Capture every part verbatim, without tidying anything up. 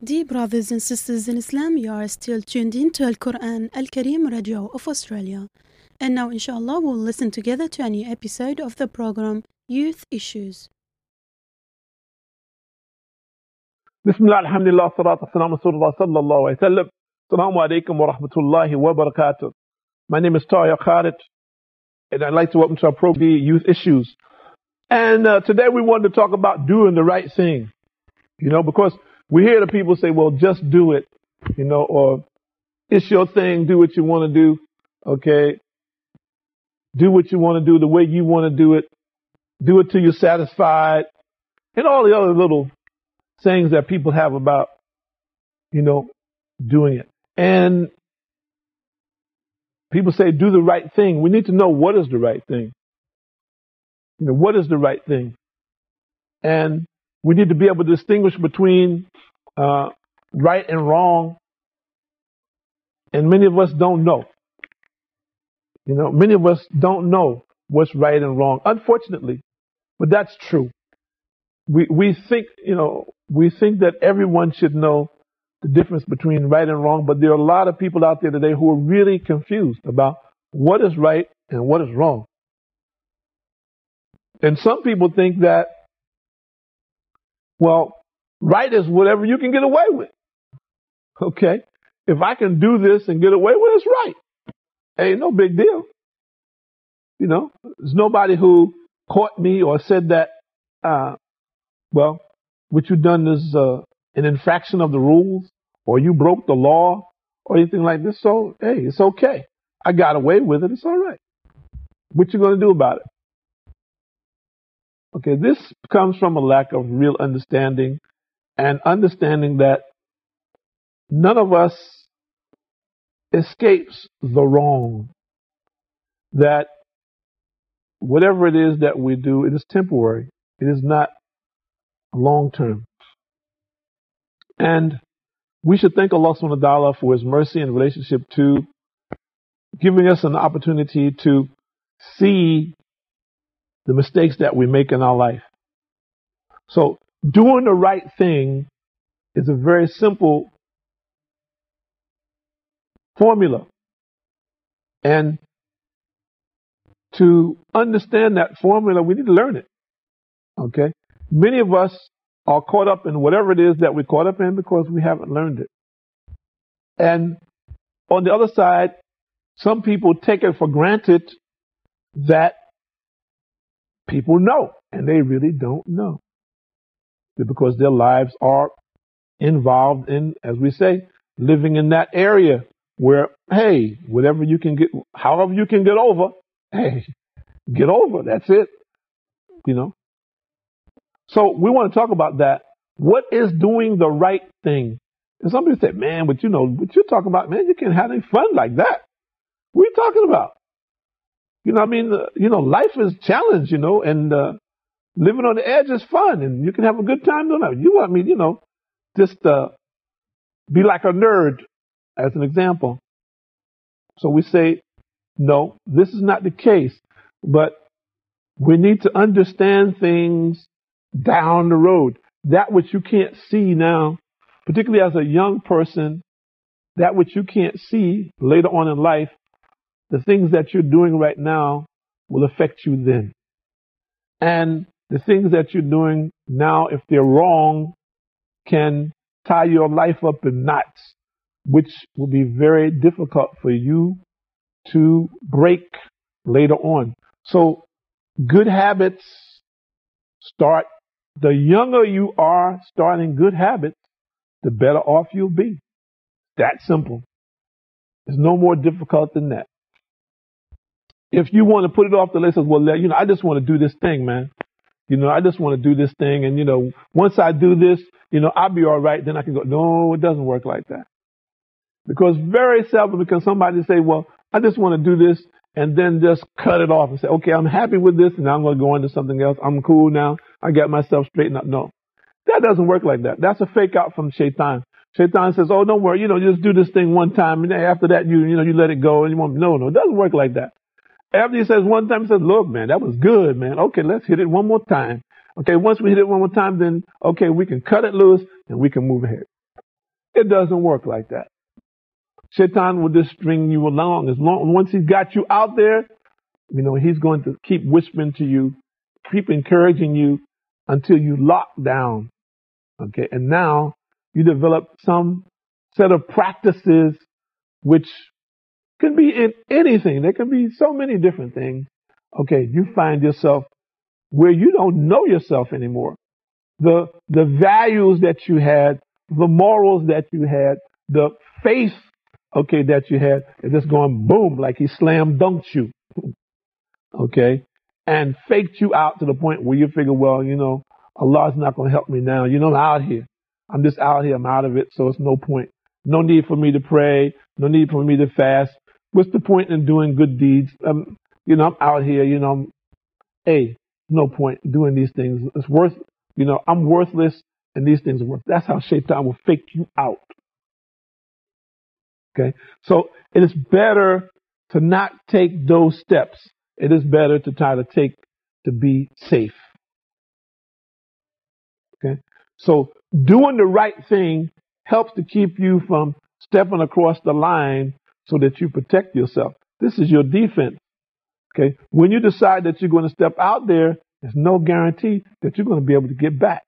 Dear brothers and sisters in Islam, you are still tuned in to Al Quran Al Kareem Radio of Australia. And now, inshallah, we'll listen together to a new episode of the program Youth Issues. Bismillah, alhamdulillah, salatu wassalamu ala Rasulullah sallallahu alayhi wa sallam. Assalamu alaikum wa rahmatullahi wa barakatuh. My name is Tariq Khalid, and I'd like to welcome to our program Youth Issues. And uh, today we wanted to talk about doing the right thing. You know, because we hear the people say, well, just do it, you know, or it's your thing, do what you want to do, okay? Do what you want to do the way you want to do it. Do it till you're satisfied. And all the other little sayings that people have about, you know, doing it. And people say, do the right thing. We need to know what is the right thing. You know, what is the right thing? And we need to be able to distinguish between uh, right and wrong. And many of us don't know. You know, many of us don't know what's right and wrong, unfortunately. But that's true. We we think, you know, we think that everyone should know the difference between right and wrong, but there are a lot of people out there today who are really confused about what is right and what is wrong. And some people think that, well, right is whatever you can get away with. Okay? If I can do this and get away with it, it's right. Ain't no big deal. You know, there's nobody who caught me or said that, uh, well, what you've done is uh, an infraction of the rules, or you broke the law, or anything like this. So, hey, it's okay. I got away with it. It's all right. What you going to do about it? Okay, this comes from a lack of real understanding and understanding that none of us escapes the wrong. That whatever it is that we do, it is temporary. It is not long term. And we should thank Allah subhanahu wa ta'ala for His mercy in relationship to giving us an opportunity to see the mistakes that we make in our life. So doing the right thing is a very simple formula. And to understand that formula, we need to learn it. Okay? Many of us are caught up in whatever it is that we're caught up in because we haven't learned it. And on the other side, some people take it for granted that people know, and they really don't know. Because their lives are involved in, as we say, living in that area where, hey, whatever you can get, however you can get over, hey, get over, that's it. You know? So we want to talk about that. What is doing the right thing? And somebody said, man, but you know, what you're talking about, man, you can't have any fun like that. What are you talking about? You know, I mean, uh, you know, life is challenge, you know, and uh, living on the edge is fun, and you can have a good time doing that. You want me, you know, just uh, be like a nerd, as an example. So we say, no, this is not the case, but we need to understand things down the road. That which you can't see now, particularly as a young person, that which you can't see later on in life, the things that you're doing right now will affect you then. And the things that you're doing now, if they're wrong, can tie your life up in knots, which will be very difficult for you to break later on. So good habits start, the younger you are starting good habits, the better off you'll be. That simple. It's no more difficult than that. If you want to put it off the list as well, you know, I just want to do this thing, man. You know, I just want to do this thing. And, you know, once I do this, you know, I'll be all right. Then I can go. No, it doesn't work like that. Because very seldom can somebody say, well, I just want to do this and then just cut it off and say, okay, I'm happy with this. And now I'm going to go into something else. I'm cool now. I got myself straightened up. No, that doesn't work like that. That's a fake out from Shaitan. Shaitan says, oh, don't worry. You know, just do this thing one time. And then after that, you, you know, you let it go. And you want, no, no, it doesn't work like that. After he says one time, he says, look, man, that was good, man. Okay, let's hit it one more time. Okay, once we hit it one more time, then, okay, we can cut it loose and we can move ahead. It doesn't work like that. Shaitan will just string you along. As long once he's got you out there, you know, he's going to keep whispering to you, keep encouraging you until you lock down. Okay, and now you develop some set of practices which can be in anything. There can be so many different things. Okay, you find yourself where you don't know yourself anymore. The the values that you had, the morals that you had, the faith, okay, that you had, is just going boom, like he slam dunked you, okay, and faked you out to the point where you figure, well, you know, Allah's not going to help me now. You know, I'm out here. I'm just out here. I'm out of it, so it's no point. No need for me to pray. No need for me to fast. What's the point in doing good deeds? Um, you know, I'm out here. You know, I'm, hey, no point doing these things. It's worth, you know, I'm worthless, and these things are worth. That's how Shaitan will fake you out. Okay, so it is better to not take those steps. It is better to try to take to be safe. Okay, so doing the right thing helps to keep you from stepping across the line so that you protect yourself. This is your defense. Okay, when you decide that you're going to step out there, there's no guarantee that you're going to be able to get back.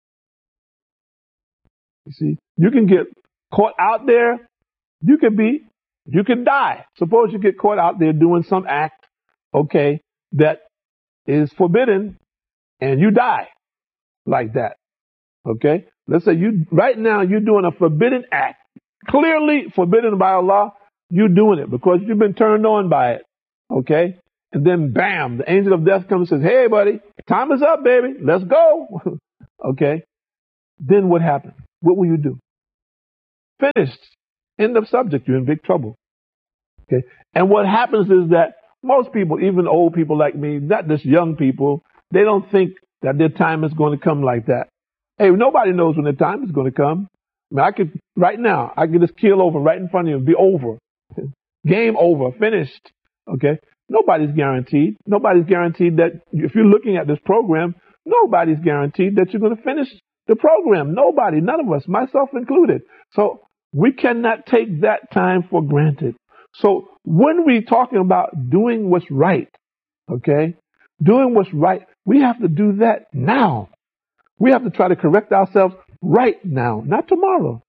You see, you can get caught out there. You could be, you could die. Suppose you get caught out there doing some act, okay, that is forbidden, and you die like that. Okay, let's say you right now you're doing a forbidden act, clearly forbidden by Allah. You're doing it because you've been turned on by it. Okay, and then bam, the angel of death comes and says, "Hey, buddy, time is up, baby. Let's go." Okay, then what happens? What will you do? Finished. End of subject. You're in big trouble. Okay, and what happens is that most people, even old people like me, not just young people, they don't think that their time is going to come like that. Hey, nobody knows when the time is going to come. I mean, I could, right now, I could just keel over right in front of you and be over. Game over, finished. Okay? Nobody's guaranteed. Nobody's guaranteed that if you're looking at this program, nobody's guaranteed that you're going to finish the program. Nobody, none of us, myself included. So we cannot take that time for granted. So when we're talking about doing what's right, okay, doing what's right, we have to do that now. We have to try to correct ourselves right now, not tomorrow.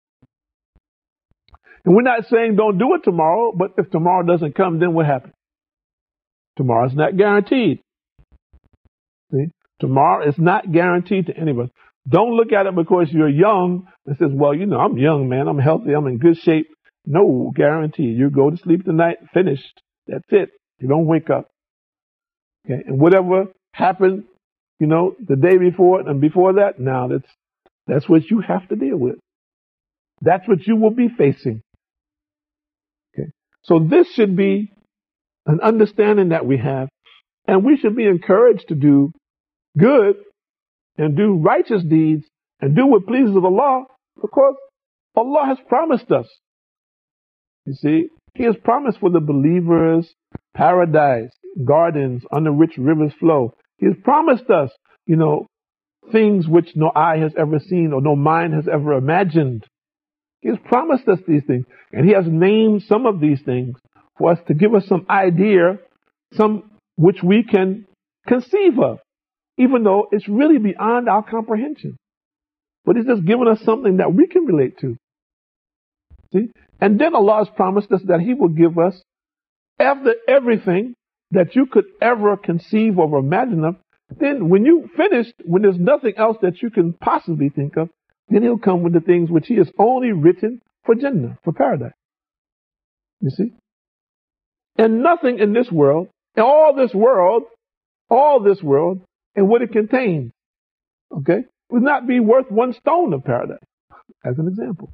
And we're not saying don't do it tomorrow, but if tomorrow doesn't come, then what happens? Tomorrow's not guaranteed. See? Tomorrow is not guaranteed to any of us. Don't look at it because you're young and says, well, you know, I'm young, man. I'm healthy. I'm in good shape. No guarantee. You go to sleep tonight, finished. That's it. You don't wake up. Okay. And whatever happened, you know, the day before and before that, now that's that's what you have to deal with. That's what you will be facing. Okay. So this should be an understanding that we have, and we should be encouraged to do good and do righteous deeds and do what pleases Allah, because Allah has promised us. You see, He has promised for the believers paradise, gardens under which rivers flow. He has promised us, you know, things which no eye has ever seen or no mind has ever imagined. He has promised us these things, and He has named some of these things for us to give us some idea, some which we can conceive of, even though it's really beyond our comprehension. But He's just given us something that we can relate to. See? And then Allah has promised us that He will give us after everything that you could ever conceive or imagine of. Then when you finished, when there's nothing else that you can possibly think of, then He'll come with the things which He has only written for Jannah, for paradise. You see? And nothing in this world, all this world, all this world, and what it contains, okay, would not be worth one stone of paradise, as an example.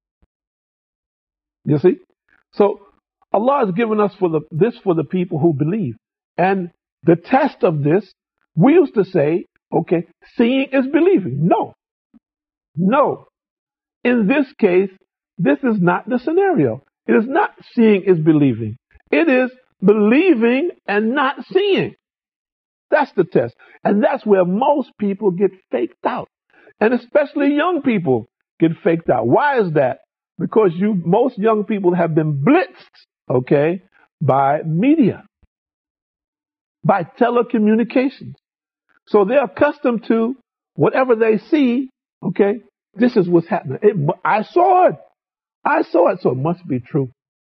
You see? So Allah has given us for the, this for the people who believe. And the test of this, we used to say, okay, seeing is believing. No. No. In this case, this is not the scenario. It is not seeing is believing. It is believing and not seeing. That's the test. And that's where most people get faked out. And especially young people get faked out. Why is that? Because you, most young people have been blitzed, okay, by media, by telecommunications. So they're accustomed to whatever they see, okay, this is what's happening. It, I saw it. I saw it, so it must be true.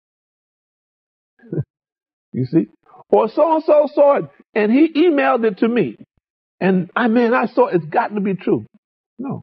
You see? Or so-and-so saw it, and he emailed it to me. And I mean, I saw it. It's got to be true. No.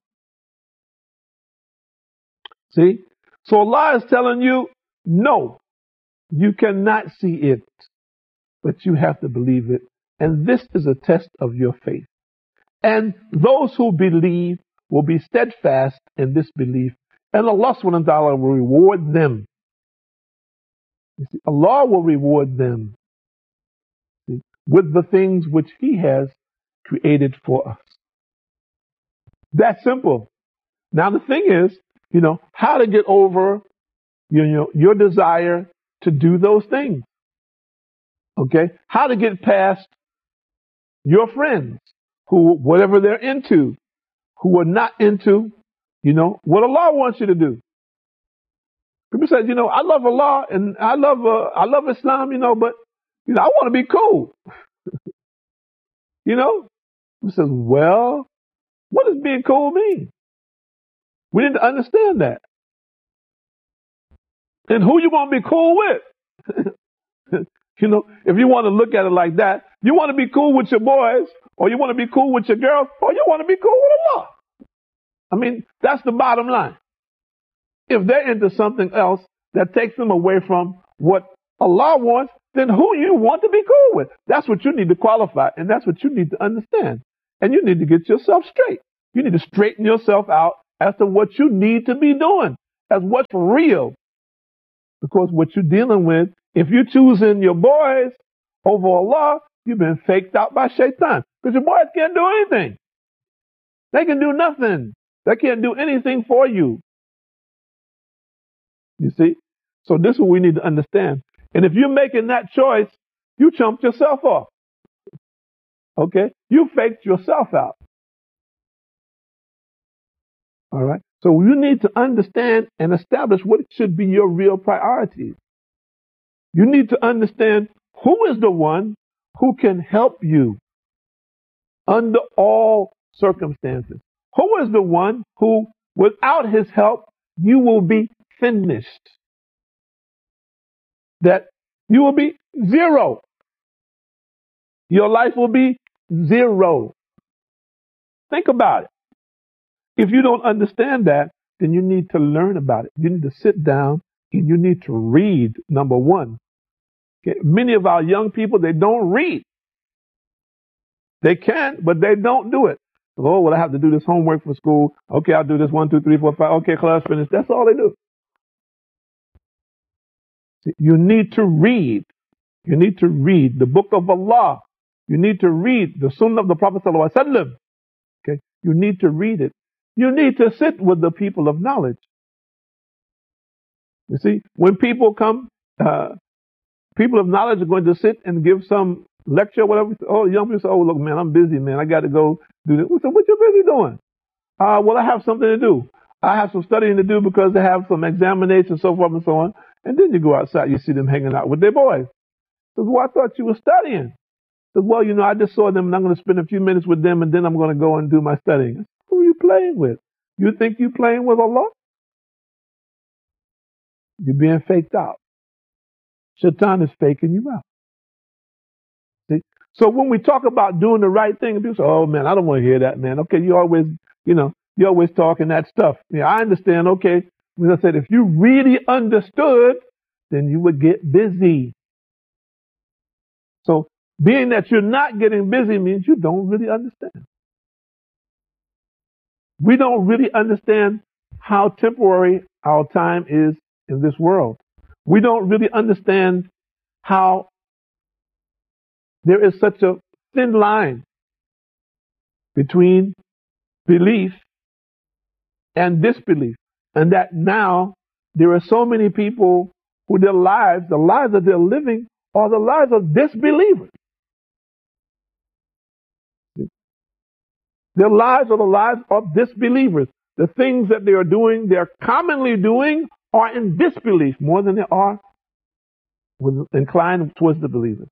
See? So Allah is telling you, no, you cannot see it, but you have to believe it. And this is a test of your faith. And those who believe will be steadfast in this belief. And Allah subhanahu wa ta'ala will reward them. You see, Allah will reward them, see, with the things which He has created for us. That's simple. Now the thing is, you know, how to get over, you know, your desire to do those things. Okay? How to get past your friends who, whatever they're into, who are not into, you know, what Allah wants you to do. People say, you know, I love Allah and I love, uh, I love Islam, you know, but, you know, I want to be cool. You know? He says, well, what does being cool mean? We need to understand that. And who you want to be cool with? You know, if you want to look at it like that, you want to be cool with your boys, or you want to be cool with your girls, or you want to be cool with Allah. I mean, that's the bottom line. If they're into something else that takes them away from what Allah wants, then who you want to be cool with? That's what you need to qualify, and that's what you need to understand. And you need to get yourself straight. You need to straighten yourself out as to what you need to be doing, as what's real. Because what you're dealing with, if you're choosing your boys over Allah, you've been faked out by Shaitan. Because your boys can't do anything. They can do nothing. They can't do anything for you. You see? So this is what we need to understand. And if you're making that choice, you chumped yourself off. Okay? You faked yourself out. All right? So you need to understand and establish what should be your real priorities. You need to understand who is the one who can help you under all circumstances. Who is the one who, without his help, you will be finished. That you will be zero. Your life will be zero. Think about it. If you don't understand that, then you need to learn about it. You need to sit down and you need to read, number one. Okay? Many of our young people, they don't read. They can, but they don't do it. Oh, well, I have to do this homework for school. Okay, I'll do this one, two, three, four, five. Okay, class finished. That's all they do. See, you need to read. You need to read the book of Allah. You need to read the Sunnah of the Prophet Sallallahu Alaihi Wasallam. Okay, you need to read it. You need to sit with the people of knowledge. You see, when people come, uh, people of knowledge are going to sit and give some lecture or whatever. Oh, young people say, oh, look, man, I'm busy, man. I got to go do this. So what you busy doing? Uh, well, I have something to do. I have some studying to do because they have some examinations, so forth and so on. And then you go outside, you see them hanging out with their boys. Says, well, I thought you were studying. Says, well, you know, I just saw them and I'm going to spend a few minutes with them and then I'm going to go and do my studying. Who are you playing with? You think you're playing with Allah? You're being faked out. Shaitan is faking you out. See? So when we talk about doing the right thing, people say, oh, man, I don't want to hear that, man. Okay, you always, you know, you're always talking that stuff. Yeah, I understand. Okay. As I said, if you really understood, then you would get busy. So being that you're not getting busy means you don't really understand. We don't really understand how temporary our time is in this world. We don't really understand how there is such a thin line between belief and disbelief. And that now there are so many people who their lives, the lives that they're living, are the lives of disbelievers. Their lives are the lives of disbelievers. the things that they are doing, they're commonly doing, are in disbelief more than they are with, inclined towards the believers.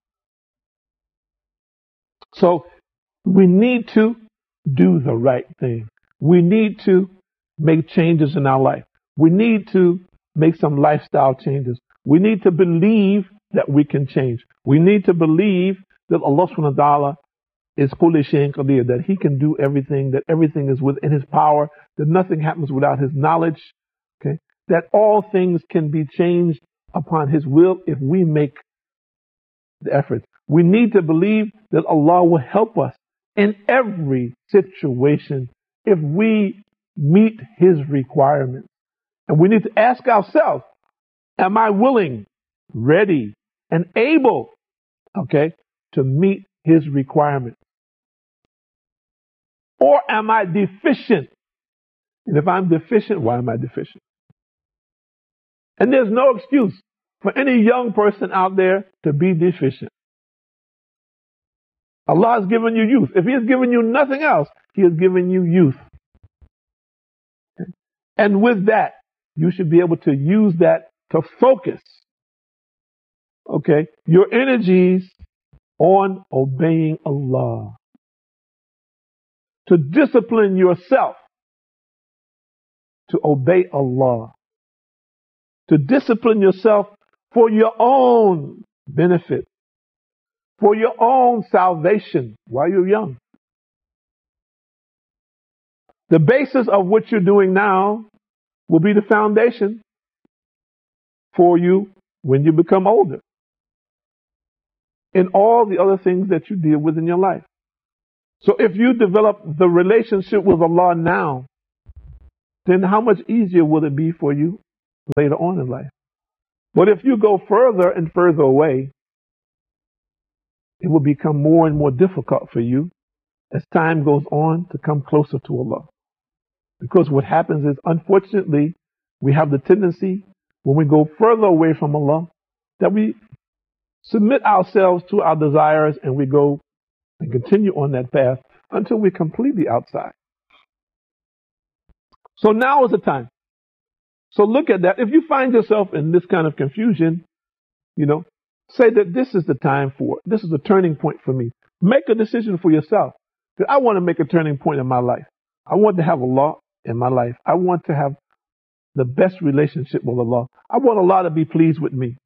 So we need to do the right thing. We need to make changes in our life. We need to make some lifestyle changes. We need to believe that we can change. We need to believe that Allah subhanahu wa ta'ala is kulli shayin qadir, that He can do everything, that everything is within His power, that nothing happens without His knowledge, okay? That all things can be changed upon His will if we make the effort. We need to believe that Allah will help us in every situation if we meet His requirements. And we need to ask ourselves, am I willing, ready, and able, okay, to meet His requirements? Or am I deficient? And if I'm deficient, why am I deficient? And there's no excuse for any young person out there to be deficient. Allah has given you youth. If He has given you nothing else, He has given you youth. And with that, you should be able to use that to focus, okay, your energies on obeying Allah. To discipline yourself to obey Allah. To discipline yourself for your own benefit, for your own salvation while you're young. The basis of what you're doing now will be the foundation for you when you become older, in all the other things that you deal with in your life. So if you develop the relationship with Allah now, then how much easier will it be for you later on in life? But if you go further and further away, it will become more and more difficult for you as time goes on to come closer to Allah. Because what happens is, unfortunately, we have the tendency, when we go further away from Allah, that we submit ourselves to our desires and we go and continue on that path until we're completely outside. So now is the time. So look at that. If you find yourself in this kind of confusion, you know, say that this is the time for it. This is a turning point for me. Make a decision for yourself that I want to make a turning point in my life. I want to have Allah in my life. I want to have the best relationship with Allah. I want Allah to be pleased with me.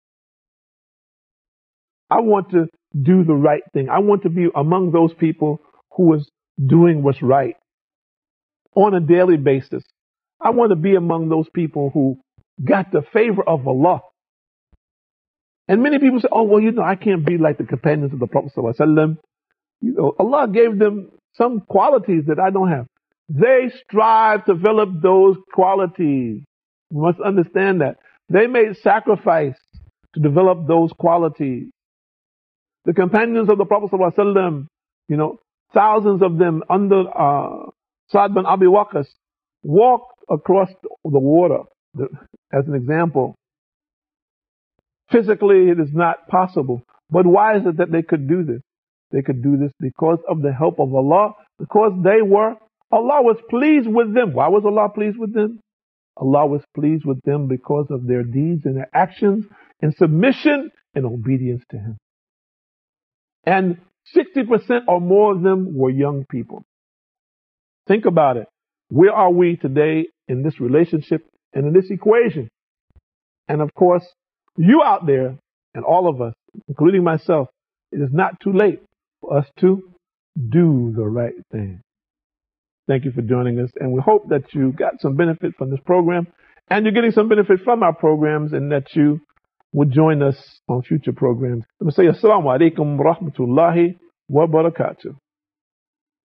I want to do the right thing. I want to be among those people who is doing what's right on a daily basis. I want to be among those people who got the favor of Allah. And many people say, oh, well, you know, I can't be like the companions of the Prophet sallallahu alaihi wasallam. You know, Allah gave them some qualities that I don't have. They strive to develop those qualities. You must understand that. They made sacrifice to develop those qualities. The companions of the Prophet ﷺ, you know, thousands of them under uh, Sa'd bin Abi Waqqas, walked across the water, as an example. Physically, it is not possible. But why is it that they could do this? They could do this because of the help of Allah, because they were, Allah was pleased with them. Why was Allah pleased with them? Allah was pleased with them because of their deeds and their actions in submission and obedience to Him. And sixty percent or more of them were young people. Think about it. Where are we today in this relationship and in this equation? And of course, you out there and all of us, including myself, it is not too late for us to do the right thing. Thank you for joining us, and we hope that you got some benefit from this program, and you're getting some benefit from our programs, and that you would join us on future programs. Let me say assalamu alaikum wa rahmatullahi wa barakatuh.